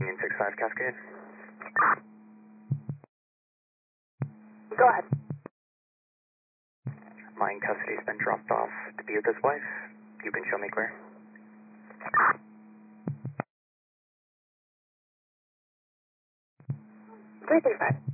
Union 65 Cascade. Go ahead. My in custody's been dropped off to be with his wife. You can show me clear. 335.